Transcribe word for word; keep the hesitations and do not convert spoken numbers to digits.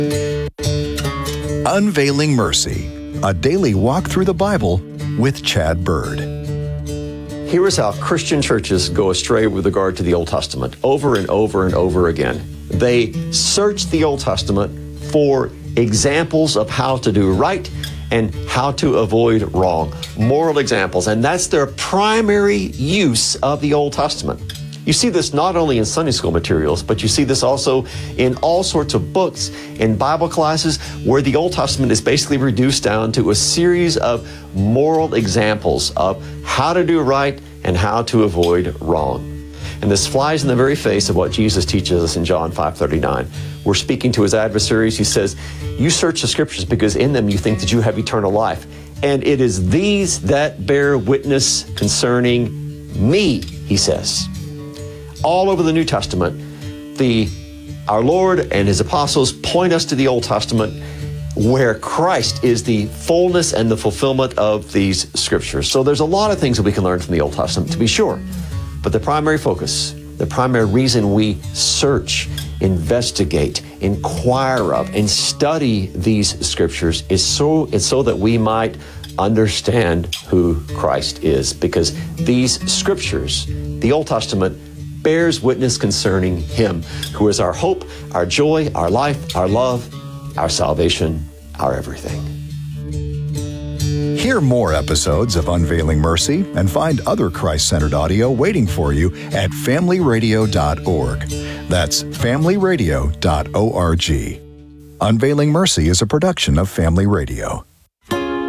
Unveiling Mercy, a daily walk through the Bible with Chad Bird. Here is how Christian churches go astray with regard to the Old Testament over and over and over again. They search the Old Testament for examples of how to do right and how to avoid wrong, moral examples, and that's their primary use of the Old Testament. You see this not only in Sunday school materials, but you see this also in all sorts of books, in Bible classes, where the Old Testament is basically reduced down to a series of moral examples of how to do right and how to avoid wrong. And this flies in the very face of what Jesus teaches us in John five thirty-nine. We're speaking to his adversaries. He says, you search the scriptures because in them you think that you have eternal life. And it is these that bear witness concerning me, he says. All over the New Testament, the our Lord and his apostles point us to the Old Testament, where Christ is the fullness and the fulfillment of these scriptures. So there's a lot of things that we can learn from the Old Testament, to be sure. But the primary focus, the primary reason we search, investigate, inquire of, and study these scriptures is so it's so that we might understand who Christ is. Because these scriptures, the Old Testament, bears witness concerning him, who is our hope, our joy, our life, our love, our salvation, our everything. Hear more episodes of Unveiling Mercy and find other Christ-centered audio waiting for you at family radio dot org. That's family radio dot org. Unveiling Mercy is a production of Family Radio.